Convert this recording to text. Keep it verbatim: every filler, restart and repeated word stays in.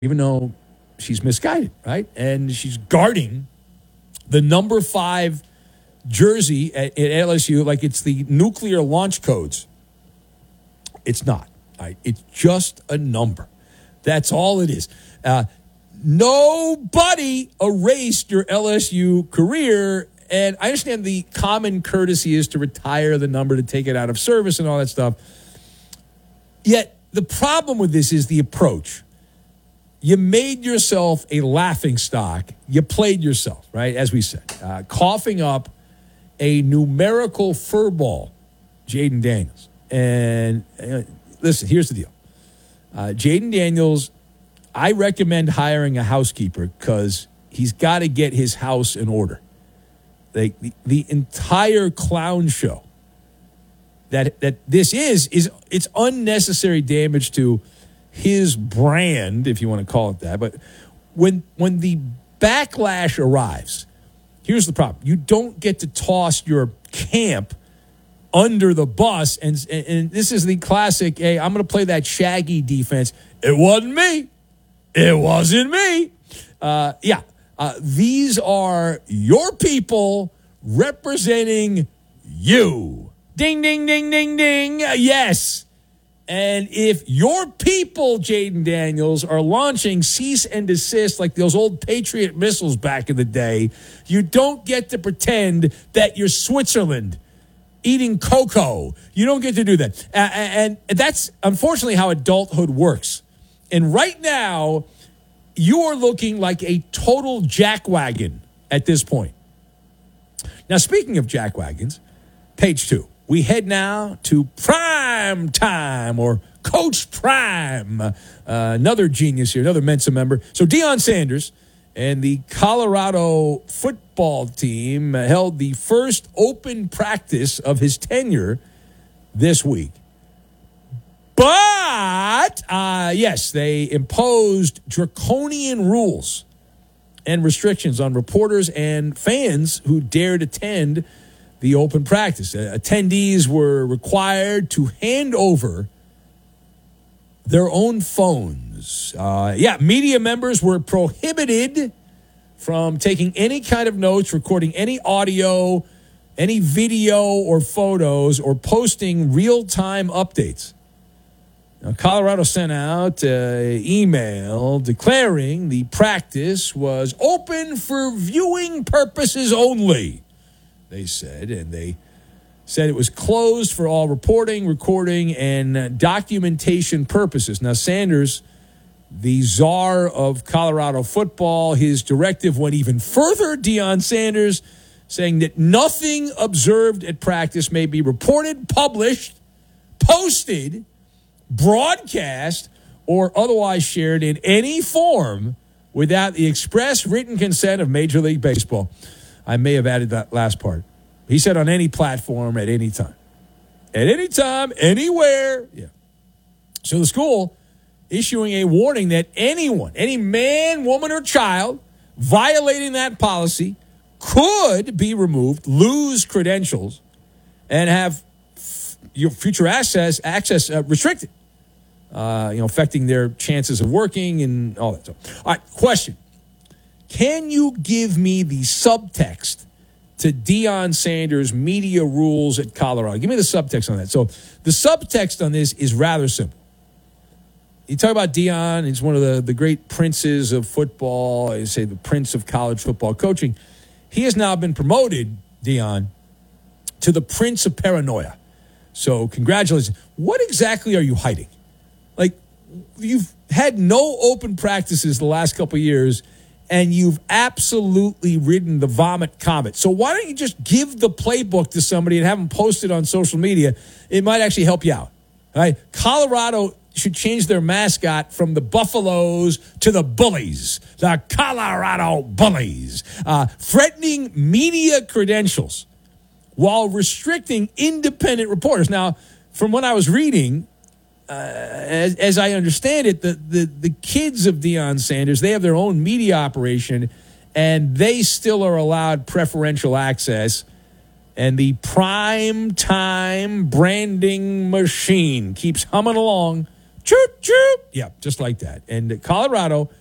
even though she's misguided, right? And she's guarding the number five jersey at, at L S U like it's the nuclear launch codes. It's not. Right? It's just a number. That's all it is. Uh, nobody erased your L S U career. And I understand the common courtesy is to retire the number, to take it out of service and all that stuff. Yet the problem with this is the approach. You made yourself a laughing stock. You played yourself, right? As we said, uh, coughing up a numerical furball, Jaden Daniels. And uh, listen, here's the deal. Uh, Jaden Daniels, I recommend hiring a housekeeper because he's got to get his house in order. Like the, the entire clown show that that this is, is it's unnecessary damage to his brand, if you want to call it that. But when when the backlash arrives, here's the problem. You don't get to toss your camp under the bus. And, and, and this is the classic, hey, I'm going to play that Shaggy defense. It wasn't me. It wasn't me. Uh, yeah. Uh, these are your people representing you. Ding, ding, ding, ding, ding. Uh, yes. And if your people, Jaden Daniels, are launching cease and desist like those old Patriot missiles back in the day, you don't get to pretend that you're Switzerland eating cocoa. You don't get to do that. Uh, and that's unfortunately how adulthood works. And right now, you are looking like a total jackwagon at this point. Now, speaking of jackwagons, page two. We head now to Prime Time, or Coach Prime, uh, another genius here, another Mensa member. So Deion Sanders and the Colorado football team held the first open practice of his tenure this week. But, uh, yes, they imposed draconian rules and restrictions on reporters and fans who dared attend the open practice. Uh, attendees were required to hand over their own phones. Uh, yeah, media members were prohibited from taking any kind of notes, recording any audio, any video or photos, or posting real-time updates. Now, Colorado sent out an email declaring the practice was open for viewing purposes only, they said, and they said it was closed for all reporting, recording, and documentation purposes. Now, Sanders, the czar of Colorado football, his directive went even further. Deion Sanders saying that nothing observed at practice may be reported, published, posted, broadcast, or otherwise shared in any form without the express written consent of Major League Baseball. I may have added that last part. He said on any platform at any time. At any time, anywhere. Yeah. So the school issuing a warning that anyone, any man, woman, or child violating that policy could be removed, lose credentials, and have f- your future access access uh, restricted. Uh, you know, affecting their chances of working and all that stuff. All right, question. Can you give me the subtext to Deion Sanders' media rules at Colorado? Give me the subtext on that. So the subtext on this is rather simple. You talk about Deion, he's one of the, the great princes of football, I say the prince of college football coaching. He has now been promoted, Deion, to the prince of paranoia. So congratulations. What exactly are you hiding? Like, you've had no open practices the last couple of years, and you've absolutely ridden the vomit comet. So why don't you just give the playbook to somebody and have them post it on social media? It might actually help you out. All right? Colorado should change their mascot from the Buffaloes to the Bullies, the Colorado Bullies, uh, threatening media credentials while restricting independent reporters. Now, from what I was reading, uh, as, as I understand it, the, the, the kids of Deion Sanders, they have their own media operation, and they still are allowed preferential access. And the prime time branding machine keeps humming along, choo choo. Yeah, just like that. And Colorado